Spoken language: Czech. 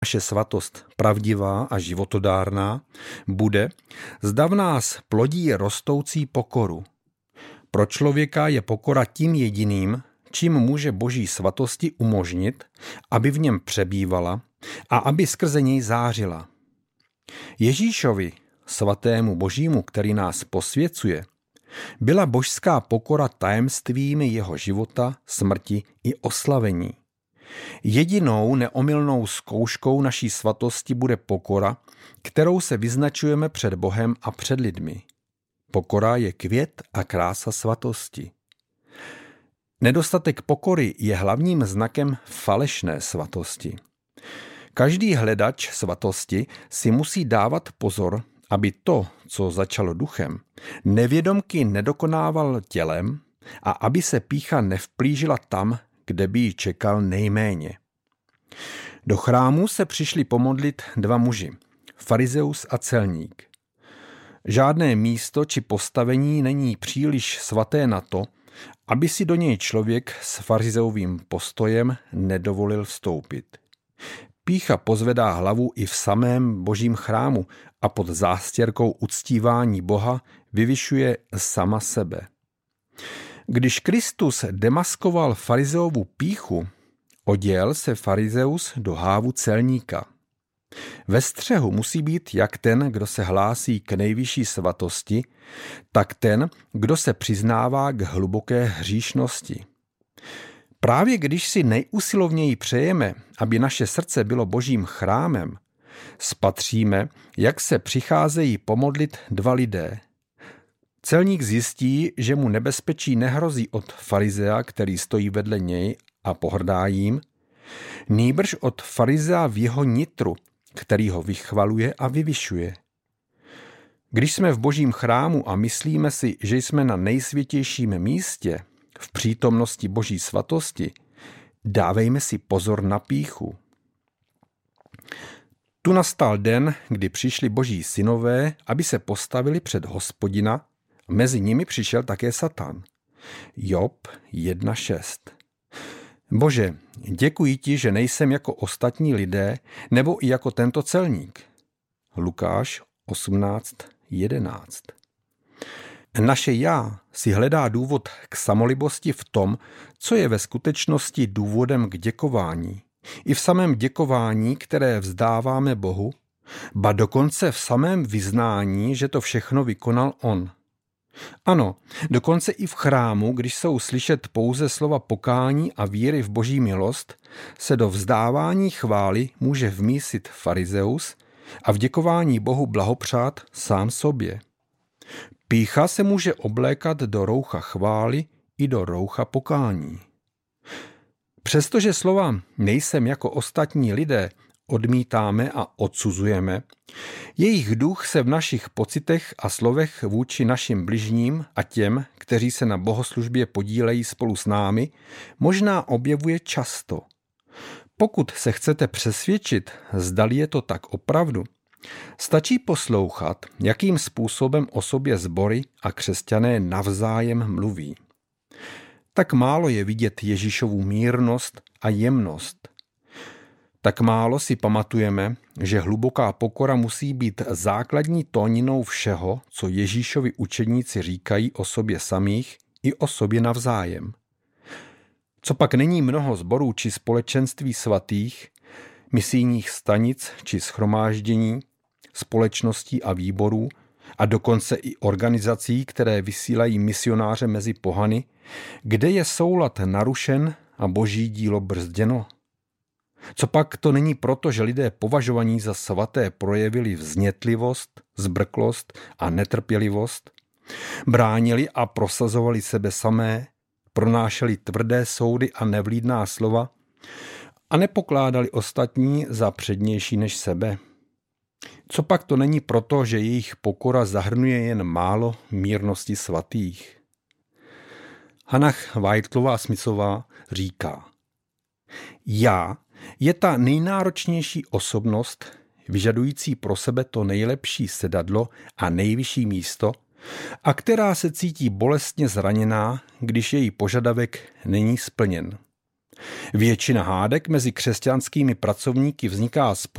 naše svatost pravdivá a životodárná, bude, zda v nás plodí rostoucí pokoru. Pro člověka je pokora tím jediným, čím může Boží svatosti umožnit, aby v něm přebývala a aby skrze něj zářila. Ježíšovi, svatému Božímu, který nás posvěcuje, byla božská pokora tajemstvím jeho života, smrti i oslavení. Jedinou neomylnou zkouškou naší svatosti bude pokora, kterou se vyznačujeme před Bohem a před lidmi. Pokora je květ a krása svatosti. Nedostatek pokory je hlavním znakem falešné svatosti. Každý hledač svatosti si musí dávat pozor, aby to, co začalo duchem, nevědomky nedokonával tělem a aby se pýcha nevplížila tam, kde by ji čekal nejméně. Do chrámu se přišli pomodlit dva muži, farizeus a celník. Žádné místo či postavení není příliš svaté na to, aby si do něj člověk s farizeovým postojem nedovolil vstoupit. Pýcha pozvedá hlavu i v samém Božím chrámu a pod zástěrkou uctívání Boha vyvyšuje sama sebe. Když Kristus demaskoval farizeovu pýchu, oděl se farizeus do hávu celníka. Ve střehu musí být jak ten, kdo se hlásí k nejvyšší svatosti, tak ten, kdo se přiznává k hluboké hříšnosti. Právě když si nejusilovněji přejeme, aby naše srdce bylo Božím chrámem, spatříme, jak se přicházejí pomodlit dva lidé. Celník zjistí, že mu nebezpečí nehrozí od farizea, který stojí vedle něj a pohrdá jím, nýbrž od farizea v jeho nitru, který ho vychvaluje a vyvyšuje. Když jsme v Božím chrámu a myslíme si, že jsme na nejsvětějším místě, v přítomnosti Boží svatosti, dávejme si pozor na pýchu. Tu nastal den, kdy přišli Boží synové, aby se postavili před Hospodina, mezi nimi přišel také Satan. Job 1.6. Bože, děkuji ti, že nejsem jako ostatní lidé, nebo i jako tento celník. Lukáš 18.11. Naše já si hledá důvod k samolibosti v tom, co je ve skutečnosti důvodem k děkování. I v samém děkování, které vzdáváme Bohu, ba dokonce v samém vyznání, že to všechno vykonal on. Ano, dokonce i v chrámu, když jsou slyšet pouze slova pokání a víry v Boží milost, se do vzdávání chvály může vmísit farizeus a v děkování Bohu blahopřát sám sobě. Pýcha se může oblékat do roucha chvály i do roucha pokání. Přestože slova nejsem jako ostatní lidé odmítáme a odsuzujeme, jejich duch se v našich pocitech a slovech vůči našim bližním a těm, kteří se na bohoslužbě podílejí spolu s námi, možná objevuje často. Pokud se chcete přesvědčit, zdali je to tak opravdu, stačí poslouchat, jakým způsobem o sobě sbory a křesťané navzájem mluví. Tak málo je vidět Ježíšovu mírnost a jemnost. Tak málo si pamatujeme, že hluboká pokora musí být základní tóninou všeho, co Ježíšovi učedníci říkají o sobě samých i o sobě navzájem. Copak není mnoho sborů či společenství svatých, misijních stanic či shromáždění, společností a výborů a dokonce i organizací, které vysílají misionáře mezi pohany, kde je soulad narušen a Boží dílo brzděno? Copak to není proto, že lidé považovaní za svaté projevili vznětlivost, zbrklost a netrpělivost, bránili a prosazovali sebe samé, pronášeli tvrdé soudy a nevlídná slova a nepokládali ostatní za přednější než sebe? Copak to není proto, že jejich pokora zahrnuje jen málo mírnosti svatých? Hannah Whitelová Smithová říká: Já je ta nejnáročnější osobnost, vyžadující pro sebe to nejlepší sedadlo a nejvyšší místo, a která se cítí bolestně zraněná, když její požadavek není splněn. Většina hádek mezi křesťanskými pracovníky vzniká z